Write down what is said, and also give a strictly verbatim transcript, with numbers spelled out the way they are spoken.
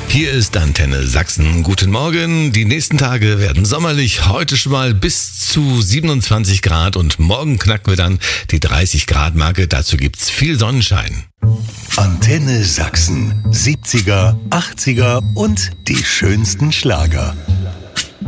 Hier ist Antenne Sachsen. Guten Morgen. Die nächsten Tage werden sommerlich. Heute schon mal bis zu siebenundzwanzig Grad und morgen knacken wir dann die dreißig Grad Marke. Dazu gibt's viel Sonnenschein. Antenne Sachsen. siebziger, achtziger und die schönsten Schlager.